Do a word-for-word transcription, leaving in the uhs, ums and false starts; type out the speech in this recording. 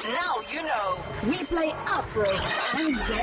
Now you know. We play Afro and Z